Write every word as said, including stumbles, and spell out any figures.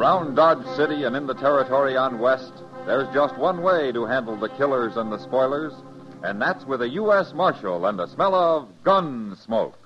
Around Dodge City and in the territory on West, there's just one way to handle the killers and the spoilers, and that's with a U S Marshal and a smell of gun smoke.